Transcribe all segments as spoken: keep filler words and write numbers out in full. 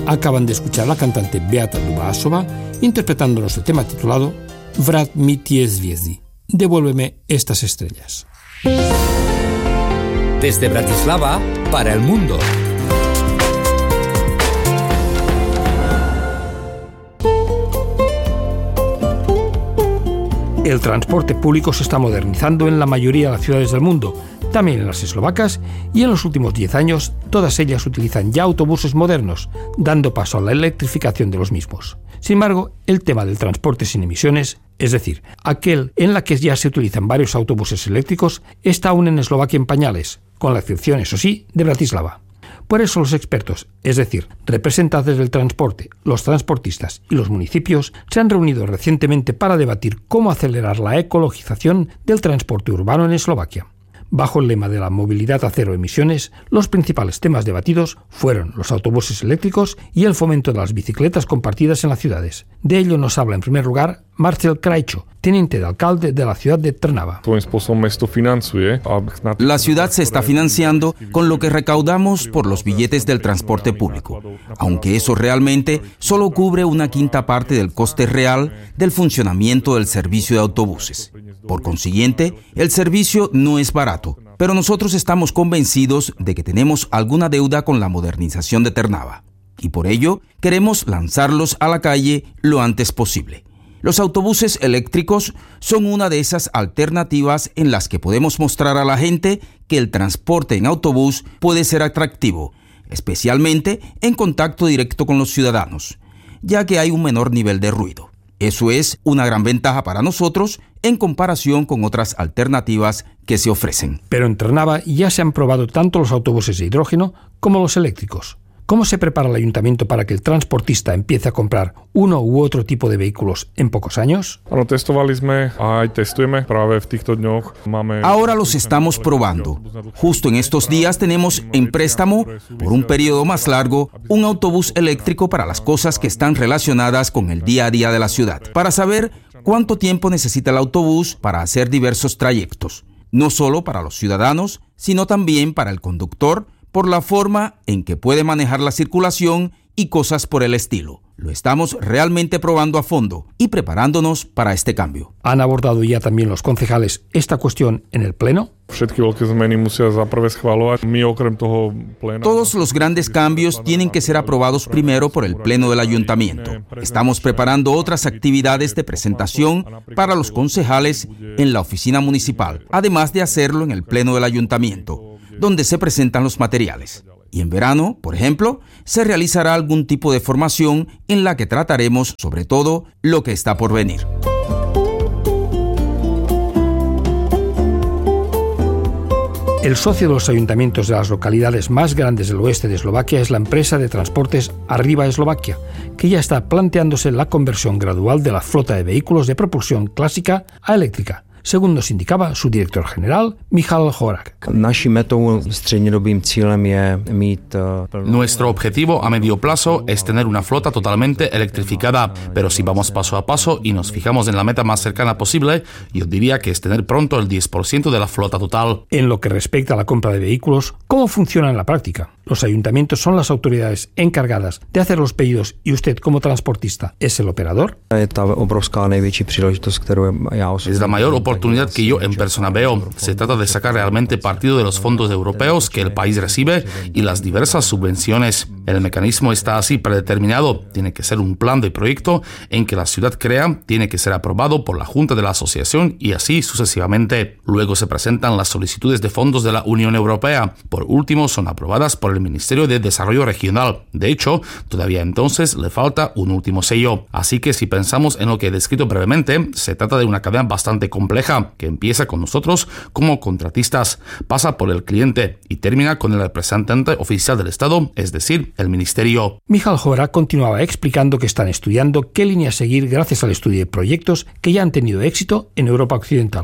Acaban de escuchar a la cantante Beata Dubasova interpretándonos el tema titulado Vrat mi tie zviezdi, devuélveme estas estrellas. Desde Bratislava para el mundo. El transporte público se está modernizando en la mayoría de las ciudades del mundo, también en las eslovacas, y en los últimos diez años todas ellas utilizan ya autobuses modernos, dando paso a la electrificación de los mismos. Sin embargo, el tema del transporte sin emisiones, es decir, aquel en la que ya se utilizan varios autobuses eléctricos, está aún en Eslovaquia en pañales, con la excepción, eso sí, de Bratislava. Por eso los expertos, es decir, representantes del transporte, los transportistas y los municipios, se han reunido recientemente para debatir cómo acelerar la ecologización del transporte urbano en Eslovaquia. Bajo el lema de la movilidad a cero emisiones, los principales temas debatidos fueron los autobuses eléctricos y el fomento de las bicicletas compartidas en las ciudades. De ello nos habla en primer lugar Marcel Krajčo, teniente de alcalde de la ciudad de Trnava. La ciudad se está financiando con lo que recaudamos por los billetes del transporte público, aunque eso realmente solo cubre una quinta parte del coste real del funcionamiento del servicio de autobuses. Por consiguiente, el servicio no es barato, pero nosotros estamos convencidos de que tenemos alguna deuda con la modernización de Trnava, y por ello queremos lanzarlos a la calle lo antes posible. Los autobuses eléctricos son una de esas alternativas en las que podemos mostrar a la gente que el transporte en autobús puede ser atractivo, especialmente en contacto directo con los ciudadanos, ya que hay un menor nivel de ruido. Eso es una gran ventaja para nosotros en comparación con otras alternativas que se ofrecen. Pero en Trnava ya se han probado tanto los autobuses de hidrógeno como los eléctricos. ¿Cómo se prepara el ayuntamiento para que el transportista empiece a comprar uno u otro tipo de vehículos en pocos años? Ahora los estamos probando. Justo en estos días tenemos en préstamo, por un periodo más largo, un autobús eléctrico para las cosas que están relacionadas con el día a día de la ciudad, para saber cuánto tiempo necesita el autobús para hacer diversos trayectos, no solo para los ciudadanos, sino también para el conductor, por la forma en que puede manejar la circulación y cosas por el estilo. Lo estamos realmente probando a fondo y preparándonos para este cambio. ¿Han abordado ya también los concejales esta cuestión en el Pleno? Todos los grandes cambios tienen que ser aprobados primero por el Pleno del Ayuntamiento. Estamos preparando otras actividades de presentación para los concejales en la oficina municipal, además de hacerlo en el Pleno del Ayuntamiento, donde se presentan los materiales. Y en verano, por ejemplo, se realizará algún tipo de formación en la que trataremos, sobre todo, lo que está por venir. El socio de los ayuntamientos de las localidades más grandes del oeste de Eslovaquia es la empresa de transportes Arriva Eslovaquia, que ya está planteándose la conversión gradual de la flota de vehículos de propulsión clásica a eléctrica, según nos indicaba su director general, Michal Horak. Nuestro objetivo a medio plazo es tener una flota totalmente electrificada, pero si vamos paso a paso y nos fijamos en la meta más cercana posible, yo diría que es tener pronto el diez por ciento de la flota total. En lo que respecta a la compra de vehículos, ¿cómo funciona en la práctica? Los ayuntamientos son las autoridades encargadas de hacer los pedidos y usted, como transportista, ¿es el operador? Es la mayor oportunidad que yo en persona veo. Se trata de sacar realmente partido de los fondos europeos que el país recibe y las diversas subvenciones. El mecanismo está así predeterminado. Tiene que ser un plan de proyecto en que la ciudad crea, tiene que ser aprobado por la Junta de la Asociación y así sucesivamente. Luego se presentan las solicitudes de fondos de la Unión Europea. Por último, son aprobadas por el Ministerio de Desarrollo Regional. De hecho, todavía entonces le falta un último sello. Así que si pensamos en lo que he descrito brevemente, se trata de una cadena bastante compleja que empieza con nosotros como contratistas, pasa por el cliente y termina con el representante oficial del Estado, es decir, el Ministerio. Michal Horak continuaba explicando que están estudiando qué línea seguir gracias al estudio de proyectos que ya han tenido éxito en Europa Occidental.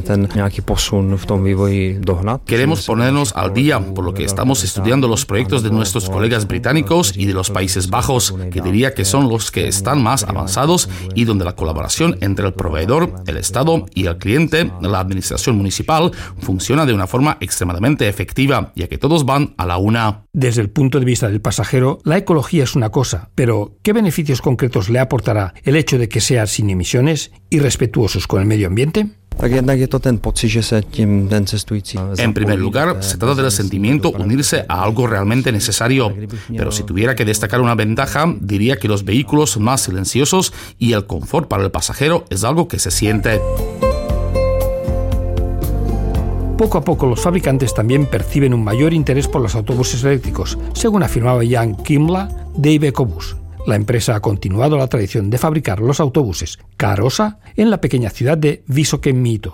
Queremos ponernos al día, por lo que estamos estudiando los proyectos de nuestros colegas británicos y de los Países Bajos, que diría que son los que están más avanzados y donde la colaboración entre el proveedor, el Estado y el cliente, la administración municipal, funciona de una forma extremadamente efectiva, ya que todos van a la una. Desde el punto de vista del pasajero, la ecología es una cosa, pero ¿qué beneficios concretos le aportará el hecho de que sea sin emisiones y respetuosos con el medio ambiente? En primer lugar, se trata del sentimiento unirse a algo realmente necesario. Pero si tuviera que destacar una ventaja, diría que los vehículos son más silenciosos y el confort para el pasajero es algo que se siente. Poco a poco los fabricantes también perciben un mayor interés por los autobuses eléctricos, según afirmaba Jan Kimla de Iveco-Bus. La empresa ha continuado la tradición de fabricar los autobuses Karosa en la pequeña ciudad de Vysoké Mýto.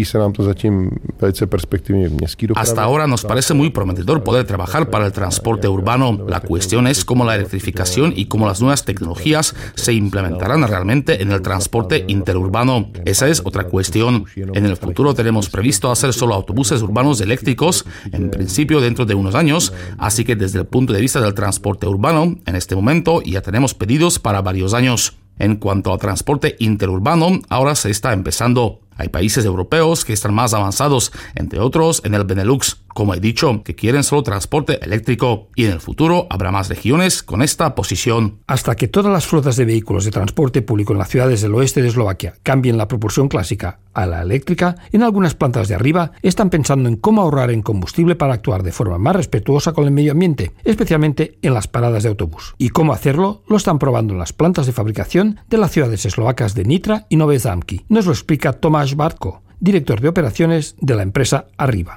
Hasta ahora nos parece muy prometedor poder trabajar para el transporte urbano. La cuestión es cómo la electrificación y cómo las nuevas tecnologías se implementarán realmente en el transporte interurbano. Esa es otra cuestión. En el futuro tenemos previsto hacer solo autobuses urbanos eléctricos, en principio dentro de unos años, así que desde el punto de vista del transporte urbano, en este momento ya tenemos pedidos para varios años. En cuanto al transporte interurbano, ahora se está empezando. Hay países europeos que están más avanzados, entre otros en el Benelux, como he dicho, que quieren solo transporte eléctrico, y en el futuro habrá más regiones con esta posición. Hasta que todas las flotas de vehículos de transporte público en las ciudades del oeste de Eslovaquia cambien la propulsión clásica a la eléctrica, en algunas plantas de arriba están pensando en cómo ahorrar en combustible para actuar de forma más respetuosa con el medio ambiente, especialmente en las paradas de autobús. Y cómo hacerlo lo están probando en las plantas de fabricación de las ciudades eslovacas de Nitra y Nové Zámky. Nos lo explica Tomáš Bartko, director de operaciones de la empresa Arriva.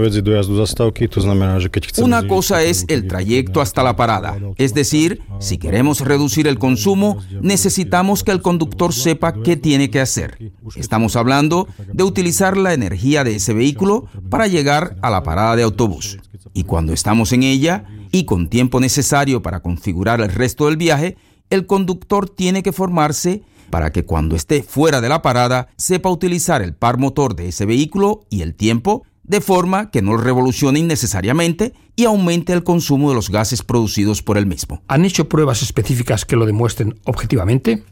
Una cosa es el trayecto hasta la parada. Es decir, si queremos reducir el consumo, necesitamos que el conductor sepa qué tiene que hacer. Estamos hablando de utilizar la energía de ese vehículo para llegar a la parada de autobús. Y cuando estamos en ella, y con tiempo necesario para configurar el resto del viaje, el conductor tiene que formarse para que cuando esté fuera de la parada sepa utilizar el par motor de ese vehículo y el tiempo, de forma que no lo revolucione innecesariamente y aumente el consumo de los gases producidos por el mismo. ¿Han hecho pruebas específicas que lo demuestren objetivamente?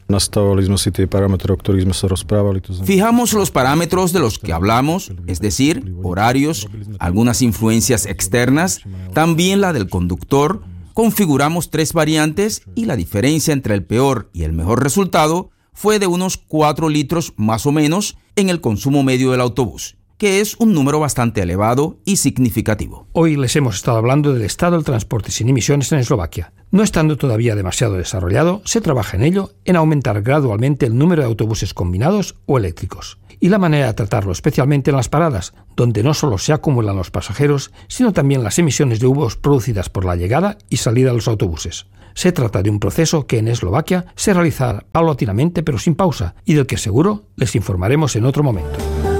Fijamos los parámetros de los que hablamos, es decir, horarios, algunas influencias externas, también la del conductor. Configuramos tres variantes y la diferencia entre el peor y el mejor resultado fue de unos cuatro litros más o menos en el consumo medio del autobús, que es un número bastante elevado y significativo. Hoy les hemos estado hablando del estado del transporte sin emisiones en Eslovaquia. No estando todavía demasiado desarrollado, se trabaja en ello en aumentar gradualmente el número de autobuses combinados o eléctricos. Y la manera de tratarlo, especialmente en las paradas, donde no solo se acumulan los pasajeros, sino también las emisiones de humos producidas por la llegada y salida de los autobuses. Se trata de un proceso que en Eslovaquia se realizará paulatinamente pero sin pausa, y del que seguro les informaremos en otro momento.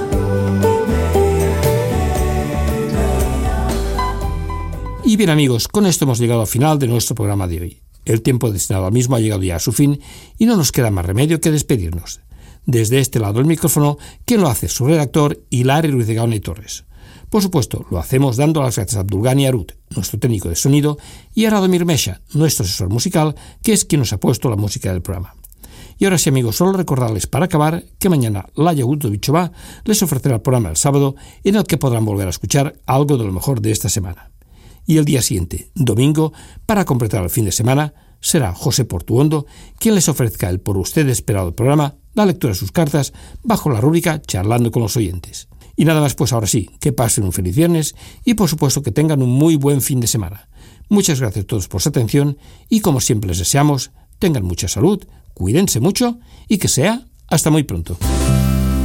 Y bien amigos, con esto hemos llegado al final de nuestro programa de hoy. El tiempo destinado al mismo ha llegado ya a su fin y no nos queda más remedio que despedirnos. Desde este lado del micrófono, quien lo hace su redactor, Hilario Ruiz de Gaona y Torres. Por supuesto, lo hacemos dando las gracias a Abdulgani Arut, nuestro técnico de sonido, y a Radomir Mesha, nuestro asesor musical, que es quien nos ha puesto la música del programa. Y ahora sí amigos, solo recordarles para acabar que mañana Laia Gutovichova les ofrecerá el programa el sábado en el que podrán volver a escuchar algo de lo mejor de esta semana. Y el día siguiente, domingo, para completar el fin de semana, será José Portuondo quien les ofrezca el por usted esperado programa, la lectura de sus cartas, bajo la rúbrica Charlando con los oyentes. Y nada más, pues ahora sí, que pasen un feliz viernes y por supuesto que tengan un muy buen fin de semana. Muchas gracias a todos por su atención y como siempre les deseamos, tengan mucha salud, cuídense mucho y que sea hasta muy pronto.